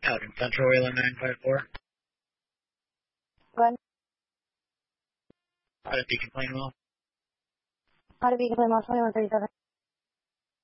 Out in Central Wheeler 954. Go ahead. Out at Beacon Plainwell. Out of Beacon Plainwell 2137.